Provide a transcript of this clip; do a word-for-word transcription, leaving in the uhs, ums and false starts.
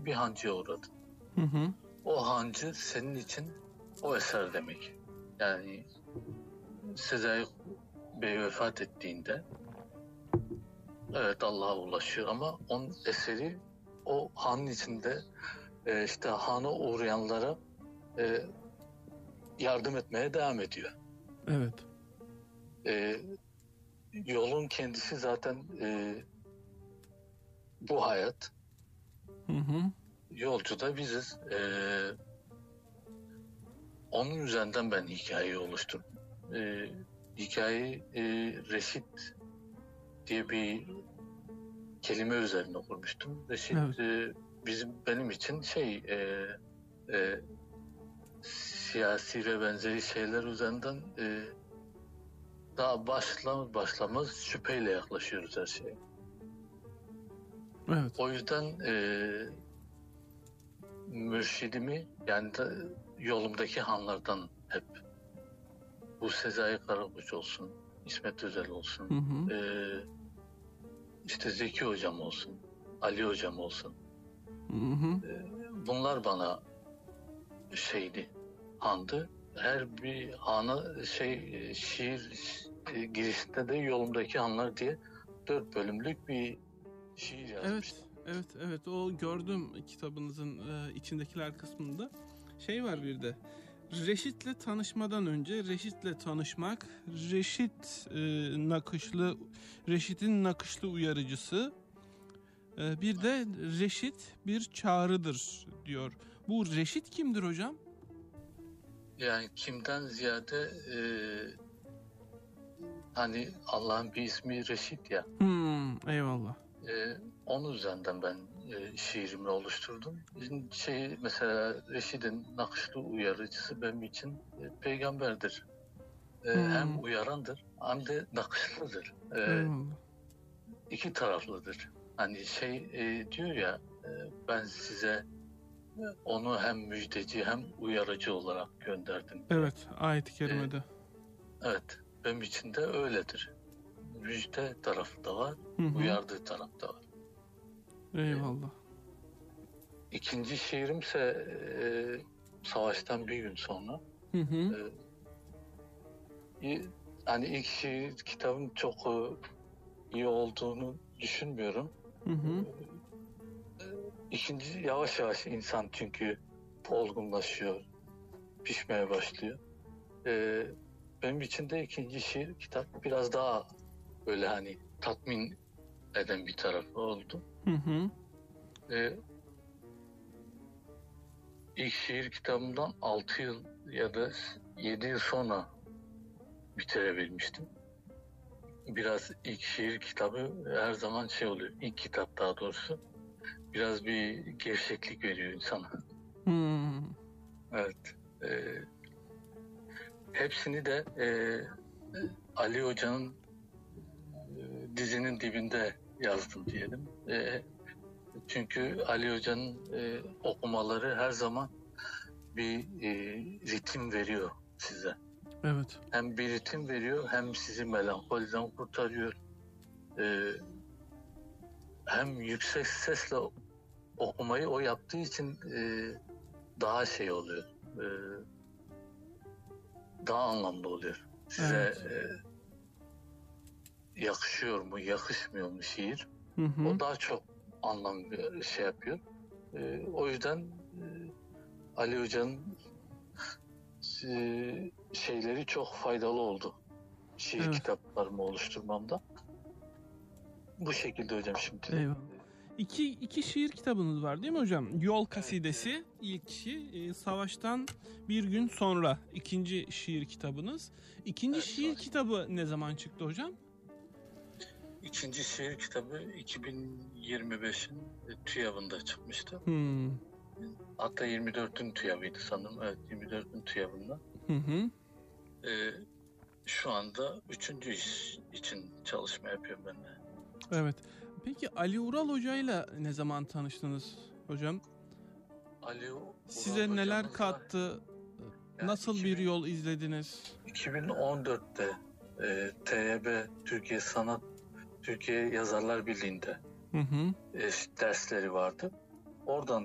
bir hancıya uğradın. Hı hı. O hancı senin için o eser demek. Yani Sezai Bey vefat ettiğinde evet Allah'a ulaşıyor ama onun eseri o hanın içinde e, işte hana uğrayanlara e, yardım etmeye devam ediyor. Evet. E, yolun kendisi zaten e, bu hayat. Hı hı. Yolcu da biziz. E, onun üzerinden ben hikayeyi oluşturdum. E, hikayeyi e, Reşit diye bir kelime üzerine kurmuştum. Reşit Evet. e, bizim benim için şey e, e, siyasi ve benzeri şeyler üzerinden e, daha başlamaz başlamaz şüpheyle yaklaşıyoruz her şeye. Evet. O yüzden e, mürşidimi yani da yolumdaki hanlardan hep bu Sezai Karakoç olsun, İsmet Özel olsun, Hı hı. e, işte Zeki Hocam olsun, Ali Hocam olsun. Hı hı. E, bunlar bana şeydi, handı. Her bir hana şey şiir e, girişinde de yolumdaki hanlar diye dört bölümlük bir şiir yazmıştım. Evet, evet, evet. O gördüm kitabınızın e, içindekiler kısmında. Şey var bir de. Reşit'le tanışmadan önce Reşit'le tanışmak, Reşit e, nakışlı, Reşit'in nakışlı uyarıcısı, e, bir de Reşit bir çağrıdır diyor. Bu Reşit kimdir hocam? Yani kimden ziyade e, hani Allah'ın bir ismi Reşit ya. Hmm, eyvallah. E, onun üzerinden ben e, şiirimi oluşturdum. Bizim şey mesela Reşit'in nakışlı uyarıcısı benim için e, peygamberdir. E, Hmm. Hem uyarandır hem de nakışlıdır. E, Eyvallah. iki taraflıdır. Hani şey e, diyor ya e, ben size onu hem müjdeci hem uyarıcı olarak gönderdim. Evet, ayet-i kerimede. E, evet, benim için de öyledir. Müjde tarafı da var, Hı hı. uyardığı taraf da var. Eyvallah. E, ikinci şiirimse e, savaştan bir gün sonra. Hı hı. E, hani ilk şiir kitabın çok e, iyi olduğunu düşünmüyorum. Hı hı. İkinci yavaş yavaş insan çünkü olgunlaşıyor, pişmeye başlıyor. Ee, benim için de ikinci şiir kitap biraz daha böyle hani tatmin eden bir tarafı oldu. Hı hı. Ee, ilk şiir kitabımdan altı yıl ya da yedi yıl sonra bitirebilmiştim. Biraz ilk şiir kitabı her zaman şey oluyor, ilk kitap daha doğrusu biraz bir gevşeklik veriyor insana. Hmm. Evet. E, hepsini de e, Ali Hoca'nın e, dizinin dibinde yazdım diyelim. E, çünkü Ali Hoca'nın e, okumaları her zaman bir e, ritim veriyor size. Evet. Hem bir ritim veriyor hem sizi melankoliden kurtarıyor. E, hem yüksek sesle okumayı o yaptığı için e, daha şey oluyor. E, daha anlamlı oluyor. Size Evet. e, yakışıyor mu, yakışmıyor mu şiir? Hı hı. O daha çok anlam bir şey yapıyor. E, o yüzden e, Ali Hoca'nın e, şeyleri çok faydalı oldu. Şiir Evet. kitaplarımı oluşturmamda. Bu şekilde hocam şimdi. Eyvallah. İki, iki şiir kitabınız var değil mi hocam? Yol Kasidesi evet, evet. İlki, e, Savaştan Bir Gün Sonra ikinci şiir kitabınız. İkinci evet, şiir sonra. Kitabı ne zaman çıktı hocam? İkinci şiir kitabı iki bin yirmi beşin TÜYAV'ında çıkmıştı. Hmm. Hatta yirmi dörtün TÜYAV'ıydı sanırım. Evet, yirmi dörtün TÜYAV'ında. Hı hı. Ee, şu anda üçüncü iş için çalışma yapıyorum ben de. Evet. Peki Ali Ural Hoca'yla ne zaman tanıştınız hocam? Ali Ural size neler kattı? Yani nasıl iki bin, bir yol izlediniz? iki bin on dörtte e, T Y B Türkiye Sanat Türkiye Yazarlar Birliği'nde hı hı. E, dersleri vardı. Oradan